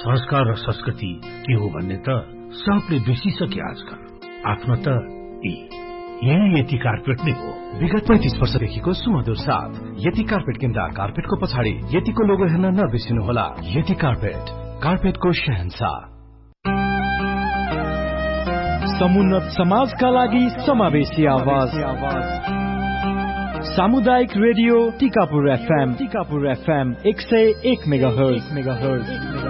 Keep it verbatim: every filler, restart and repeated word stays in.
संस्कार र संस्कृति के हो भन्ने त सबले बिर्सिसके आजकल। आफ्नो त यही यति कार्पेट नै हो। विगत पैंतीस वर्षदेखिको सुमधुर साथ यति कार्पेट किन्दा कार्पेटको पछाडि यतिको लोगो हेर्न नबिर्सिनुहोला। यति कार्पेट, कार्पेटको शहंशाह। समुन्नत समाजका लागि समावेशी आवाज। सामुदायिक radio Tikapur FM, Tikapur FM एक सय एक मेगाहर्ज।